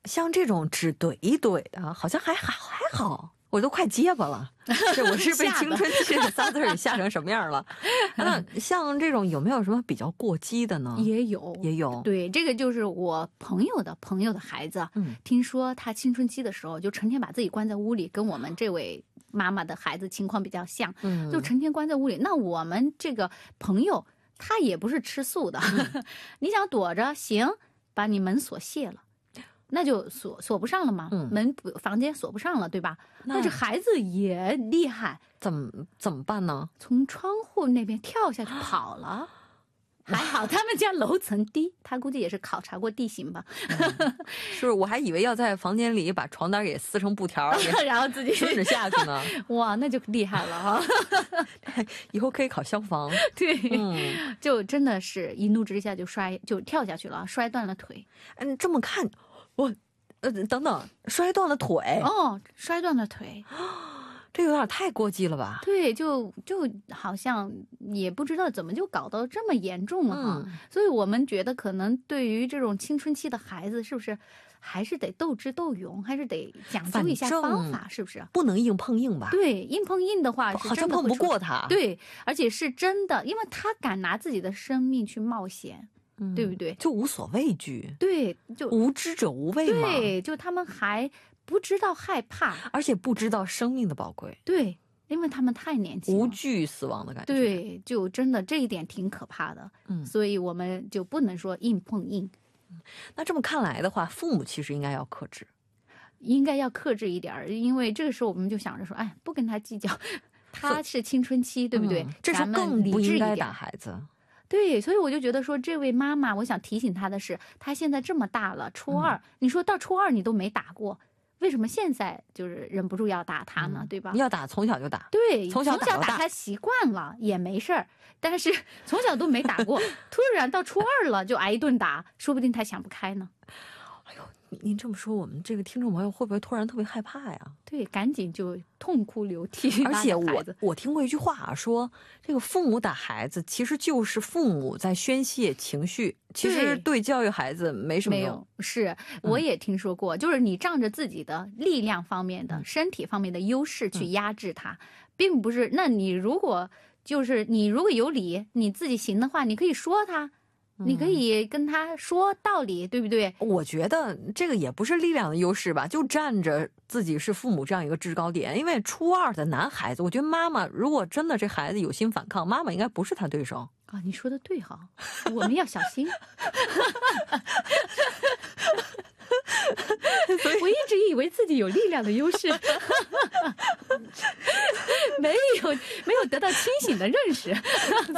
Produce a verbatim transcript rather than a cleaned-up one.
像这种只怼一怼的，好像还还还好，我都快结巴了。这我是被青春期这仨字儿给吓成什么样了？那像这种有没有什么比较过激的呢？ 也有， 也有。 对，这个就是我朋友的朋友的孩子，嗯，听说他青春期的时候就成天把自己关在屋里，跟我们这位妈妈的孩子情况比较像，嗯，就成天关在屋里。那我们这个朋友他也不是吃素的，嗯、你想躲着行，把你门锁卸了。那就锁锁不上了嘛，嗯、门房间锁不上了，对吧？那这孩子也厉害， 怎么怎么办呢？ 从窗户那边跳下去跑了。还好他们家楼层低，他估计也是考察过地形吧。 嗯、是不是？我还以为要在房间里把床单给撕成布条， 然后自己顺着下去呢。 哇，那就厉害了啊！ 以后可以考消防。 对，嗯，就真的是一怒之下就摔，就跳下去了，摔断了腿。 嗯，这么看。我，呃，等等，摔断了腿哦，摔断了腿， 这有点太过激了吧？ 对，就就好像也不知道怎么就搞到这么严重了哈。嗯、所以我们觉得，可能对于这种青春期的孩子，是不是还是得斗智斗勇，还是得讲究一下方法，是不是？ 不能硬碰硬吧？ 对，硬碰硬的话， 好像碰不过他。 对，而且是真的，因为他敢拿自己的生命去冒险。嗯、对不对？ 就无所畏惧， 对，就无知者无畏嘛。 对，就他们还不知道害怕， 而且不知道生命的宝贵。 对，因为他们太年轻了， 无惧死亡的感觉。 对，就真的这一点挺可怕的。嗯，所以我们就不能说硬碰硬。 嗯、那这么看来的话，父母其实应该要克制， 应该要克制一点，因为这个时候我们就想着说，哎，不跟他计较，他是青春期，对不对？ 嗯、这时候更不应该打孩子。 对，所以我就觉得说，这位妈妈，我想提醒她的是，她现在这么大了，初二，嗯、你说到初二你都没打过，为什么现在就是忍不住要打她呢？嗯、对吧？ 要打，从小就打。 对， 从小打从小打她习惯了也没事儿，但是从小都没打过，突然到初二了就挨一顿打，说不定她想不开呢。 哎呦，您这么说，我们这个听众朋友会不会突然特别害怕呀？ 对，赶紧就痛哭流涕。 而且我我听过一句话啊，说这个父母打孩子，其实就是父母在宣泄情绪，其实对教育孩子没什么用。 没有，是我也听说过，嗯、就是你仗着自己的力量方面的、嗯、身体方面的优势去压制他，嗯、并不是。那你如果就是你如果有理，你自己行的话，你可以说他。你可以跟他说道理，对不对？ 我觉得这个也不是力量的优势吧，就站着自己是父母这样一个制高点。因为初二的男孩子，我觉得妈妈如果真的这孩子有心反抗，妈妈应该不是他对手啊。你说的对哈，我们要小心。我一直以为自己有力量的优势，没有没有得到清醒的认识。